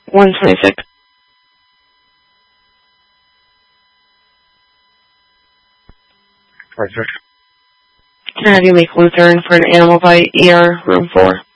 126. Arthur. Kennedy Lake Lutheran for an animal bite, ER, room 4.